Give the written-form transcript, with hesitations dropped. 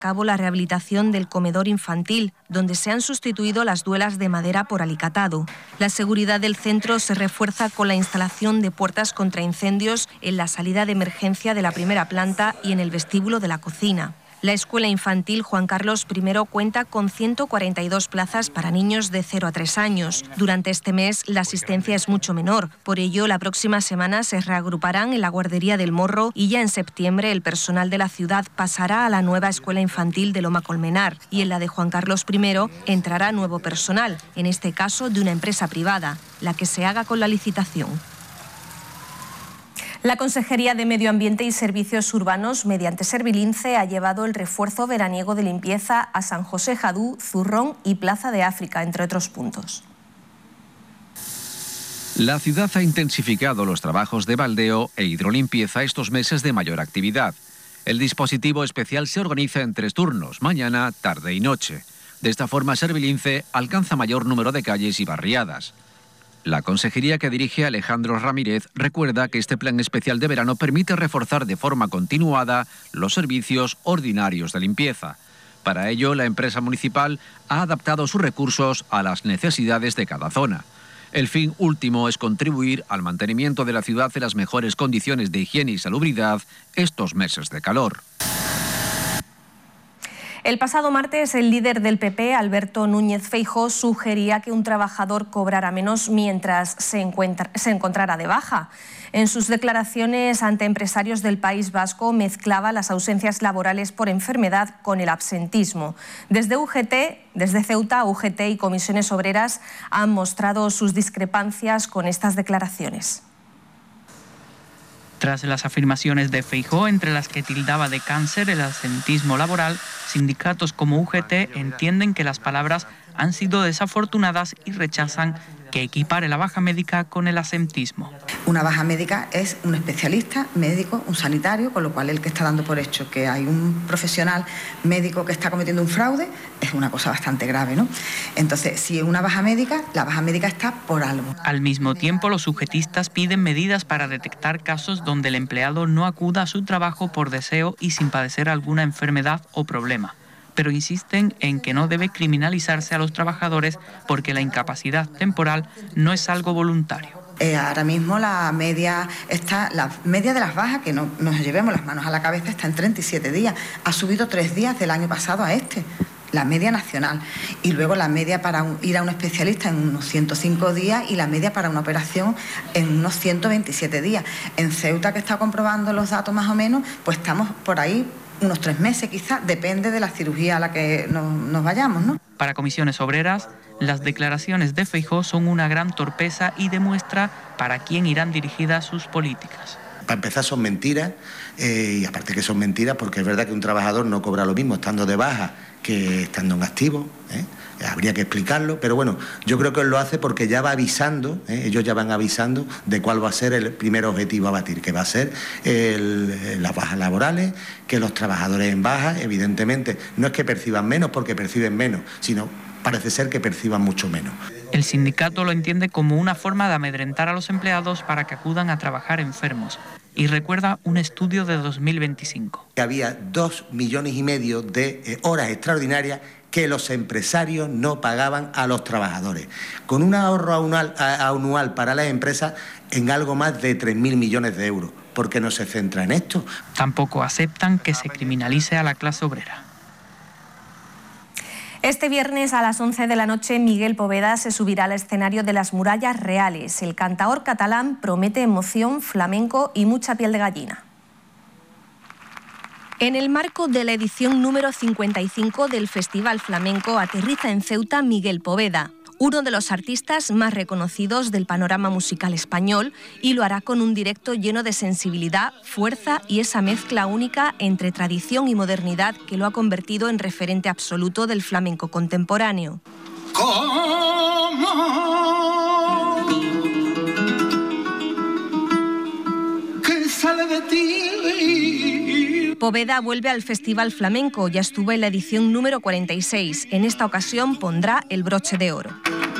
cabo la rehabilitación del comedor infantil, donde se han sustituido las duelas de madera por alicatado. La seguridad del centro se refuerza con la instalación de puertas contra incendios en la salida de emergencia de la primera planta y en el vestíbulo de la cocina. La escuela infantil Juan Carlos I cuenta con 142 plazas para niños de 0 a 3 años. Durante este mes la asistencia es mucho menor. Por ello, la próxima semana se reagruparán en la guardería del Morro y ya en septiembre el personal de la ciudad pasará a la nueva escuela infantil de Loma Colmenar y en la de Juan Carlos I entrará nuevo personal, en este caso de una empresa privada, la que se haga con la licitación. La Consejería de Medio Ambiente y Servicios Urbanos, mediante Servilince, ha llevado el refuerzo veraniego de limpieza a San José Jadú, Zurrón y Plaza de África, entre otros puntos. La ciudad ha intensificado los trabajos de baldeo e hidrolimpieza estos meses de mayor actividad. El dispositivo especial se organiza en 3 turnos, mañana, tarde y noche. De esta forma, Servilince alcanza mayor número de calles y barriadas. La consejería que dirige Alejandro Ramírez recuerda que este plan especial de verano permite reforzar de forma continuada los servicios ordinarios de limpieza. Para ello, la empresa municipal ha adaptado sus recursos a las necesidades de cada zona. El fin último es contribuir al mantenimiento de la ciudad en las mejores condiciones de higiene y salubridad estos meses de calor. El pasado martes, el líder del PP, Alberto Núñez Feijóo, sugería que un trabajador cobrara menos mientras se encontrara de baja. En sus declaraciones ante empresarios del País Vasco, mezclaba las ausencias laborales por enfermedad con el absentismo. Desde Ceuta, UGT y Comisiones Obreras han mostrado sus discrepancias con estas declaraciones. Tras las afirmaciones de Feijóo, entre las que tildaba de cáncer el absentismo laboral, sindicatos como UGT entienden que las palabras han sido desafortunadas y rechazan que equipare la baja médica con el absentismo. Una baja médica es un especialista médico, un sanitario, con lo cual el que está dando por hecho que hay un profesional médico que está cometiendo un fraude es una cosa bastante grave, ¿no? Entonces, si es una baja médica, la baja médica está por algo. Al mismo tiempo, los sujetistas piden medidas para detectar casos donde el empleado no acuda a su trabajo por deseo y sin padecer alguna enfermedad o problema. Pero insisten en que no debe criminalizarse a los trabajadores porque la incapacidad temporal no es algo voluntario. Ahora mismo la media de las bajas, que no nos llevemos las manos a la cabeza, está en 37 días. Ha subido 3 días del año pasado a este, la media nacional. Y luego la media para ir a un especialista en unos 105 días y la media para una operación en unos 127 días. En Ceuta, que está comprobando los datos más o menos, pues estamos por ahí unos 3 meses quizás, depende de la cirugía a la que nos vayamos, ¿no? Para Comisiones Obreras, las declaraciones de Feijóo son una gran torpeza y demuestra para quién irán dirigidas sus políticas. Para empezar, son mentiras, y aparte que son mentiras porque es verdad que un trabajador no cobra lo mismo estando de baja que estando en activo, habría que explicarlo, pero bueno, yo creo que él lo hace porque ya va avisando, ellos ya van avisando de cuál va a ser el primer objetivo a batir, que va a ser las bajas laborales, que los trabajadores en baja, evidentemente, no es que perciban menos porque perciben menos, sino parece ser que perciban mucho menos. El sindicato lo entiende como una forma de amedrentar a los empleados para que acudan a trabajar enfermos. Y recuerda un estudio de 2025. Había 2,5 millones de horas extraordinarias que los empresarios no pagaban a los trabajadores, con un ahorro anual para las empresas en algo más de 3.000 millones de euros. ¿Por qué no se centra en esto? Tampoco aceptan que se criminalice a la clase obrera. Este viernes a las 11 de la noche, Miguel Poveda se subirá al escenario de las Murallas Reales. El cantaor catalán promete emoción, flamenco y mucha piel de gallina. En el marco de la edición número 55 del Festival Flamenco, aterriza en Ceuta Miguel Poveda, uno de los artistas más reconocidos del panorama musical español, y lo hará con un directo lleno de sensibilidad, fuerza y esa mezcla única entre tradición y modernidad que lo ha convertido en referente absoluto del flamenco contemporáneo. ¿Qué sale de ti? Poveda vuelve al Festival Flamenco, ya estuvo en la edición número 46. En esta ocasión pondrá el broche de oro.